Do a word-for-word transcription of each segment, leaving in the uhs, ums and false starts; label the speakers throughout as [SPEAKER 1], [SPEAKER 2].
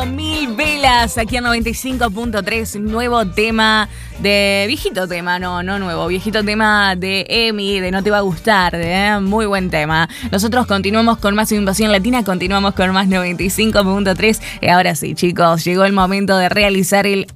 [SPEAKER 1] sonando Mil Velas aquí en noventa y cinco punto tres. Nuevo tema de... Viejito tema, no, no nuevo. Viejito tema de Emi, de No Te Va a Gustar. ¿eh? Muy buen tema. Nosotros continuamos con más Invasión Latina, continuamos con más noventa y cinco punto tres. Y ahora sí, chicos, llegó el momento de realizar el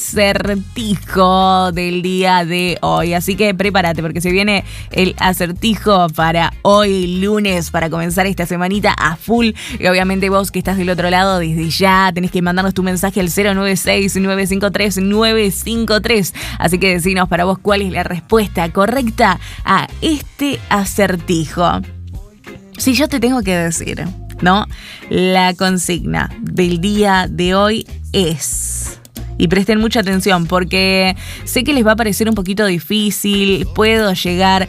[SPEAKER 1] acertijo del día de hoy. Así que prepárate porque se viene el acertijo para hoy, lunes, para comenzar esta semanita a full. Y obviamente vos que estás del otro lado, desde ya tenés que mandarnos tu mensaje al cero nueve seis, nueve cinco tres, nueve cinco tres. Así que decinos para vos cuál es la respuesta correcta a este acertijo. Si yo te tengo que decir, ¿no? La consigna del día de hoy es... Y presten mucha atención porque sé que les va a parecer un poquito difícil. Puedo llegar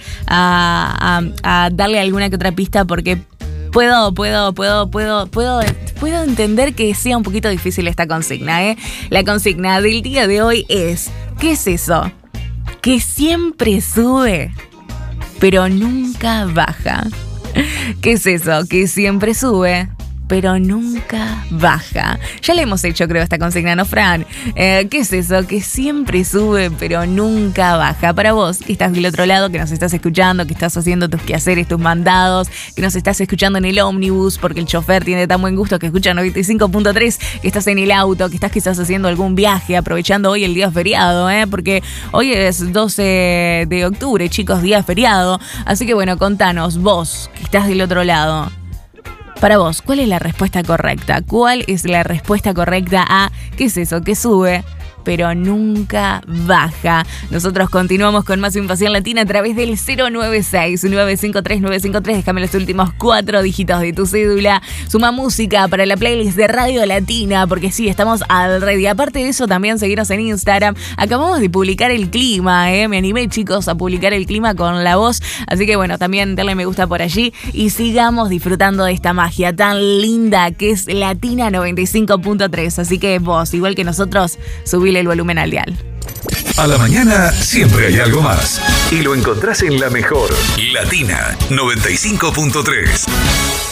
[SPEAKER 1] a, a, a darle alguna que otra pista porque... Puedo, puedo, puedo, puedo, puedo, puedo entender que sea un poquito difícil esta consigna, ¿eh? La consigna del día de hoy es, ¿qué es eso? Que siempre sube, pero nunca baja. ¿Qué es eso? Que siempre sube, pero nunca baja. Ya le hemos hecho, creo, esta consigna, ¿no, Fran? Eh, ¿Qué es eso? Que siempre sube, pero nunca baja. Para vos, que estás del otro lado, que nos estás escuchando, que estás haciendo tus quehaceres, tus mandados, que nos estás escuchando en el ómnibus, porque el chofer tiene tan buen gusto que escucha noventa y cinco punto tres, que estás en el auto, que estás quizás haciendo algún viaje, aprovechando hoy el día feriado, ¿eh? Porque hoy es doce de octubre, chicos, día feriado. Así que bueno, contanos, vos, que estás del otro lado. Para vos, ¿cuál es la respuesta correcta? ¿Cuál es la respuesta correcta a qué es eso que sube, pero nunca baja? Nosotros continuamos con más Invasión Latina a través del cero nueve seis, nueve cinco tres, nueve cinco tres. Déjame los últimos cuatro dígitos de tu cédula. Suma música para la playlist de Radio Latina, porque sí, estamos al ready. Aparte de eso, también seguirnos en Instagram. Acabamos de publicar el clima, ¿eh? Me animé, chicos, a publicar el clima con la voz. Así que bueno, también denle me gusta por allí y sigamos disfrutando de esta magia tan linda que es Latina noventa y cinco punto tres. Así que vos, igual que nosotros, subile el volumen al dial.
[SPEAKER 2] A la mañana siempre hay algo más. Y lo encontrás en la mejor, Latina noventa y cinco punto tres.